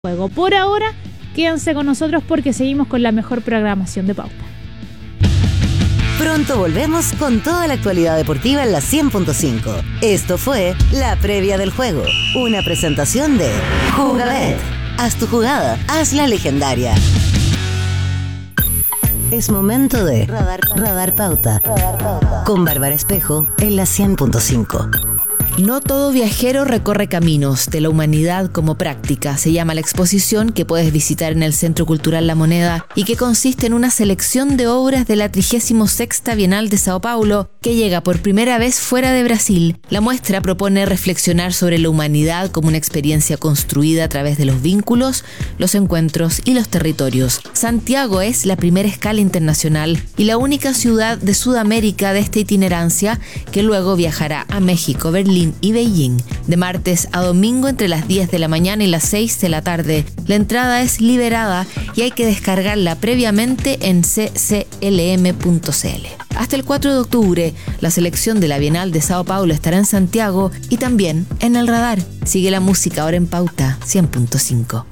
juego. Por ahora, quédense con nosotros porque seguimos con la mejor programación de Pauta. Pronto volvemos con toda la actualidad deportiva en la 100.5. Esto fue La Previa del Juego, una presentación de Jugabet. Haz tu jugada, hazla legendaria. Es momento de Radar Pauta con Bárbara Espejo en la 100.5. No todo viajero recorre caminos de la humanidad como práctica. Se llama la exposición que puedes visitar en el Centro Cultural La Moneda y que consiste en una selección de obras de la 36ª Bienal de Sao Paulo que llega por primera vez fuera de Brasil. La muestra propone reflexionar sobre la humanidad como una experiencia construida a través de los vínculos, los encuentros y los territorios. Santiago es la primera escala internacional y la única ciudad de Sudamérica de esta itinerancia que luego viajará a México, Berlín y Beijing, de martes a domingo entre las 10 de la mañana y las 6 de la tarde. La entrada es liberada y hay que descargarla previamente en cclm.cl. Hasta el 4 de octubre, la selección de la Bienal de Sao Paulo estará en Santiago y también en el Radar. Sigue la música ahora en Pauta 100.5.